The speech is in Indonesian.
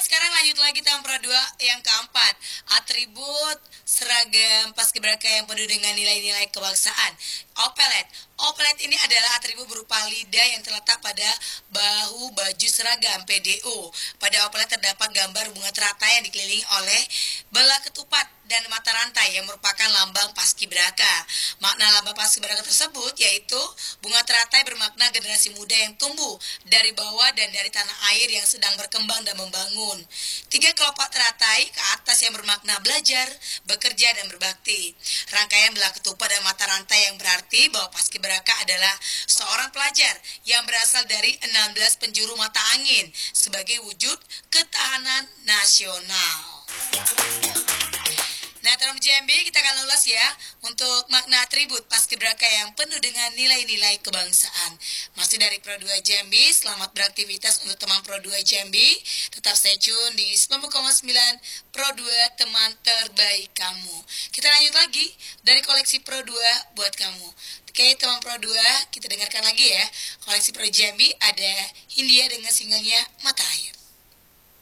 sekarang lanjut lagi tahun Pro 2 yang keempat. Atribut seragam paskibraka yang penuh dengan nilai-nilai kebangsaan. Opelet. Opelet ini adalah atribut berupa lidah yang terletak pada bahu baju seragam PDO. Pada opelet terdapat gambar bunga teratai yang dikelilingi oleh belah ketupat dan mata rantai yang merupakan lambang paskibraka. Makna lambang paskibraka tersebut yaitu bunga teratai bermakna generasi muda yang tumbuh dari bawah dan dari tanah air yang sedang berkembang dan membangun. 3 kelopak teratai ke atas yang bermakna belajar, bekerja, dan berbakti. Rangkaian belah ketupat dan mata rantai yang berarti bahwa paskibraka adalah seorang pelajar yang berasal dari 16 penjuru mata angin sebagai wujud ketahanan nasional. Nah, dalam JMB kita akan ulas ya untuk makna atribut paskibraka yang penuh dengan nilai-nilai kebangsaan. Masih dari Pro 2 JMB, selamat beraktivitas untuk teman Pro 2 JMB. Tetap stay tune di 90,9 Pro 2 teman terbaik kamu. Kita lanjut lagi dari koleksi Pro 2 buat kamu. Oke, teman Pro 2, kita dengarkan lagi ya. Koleksi Pro JMB ada Hindia dengan singlenya Mata Air.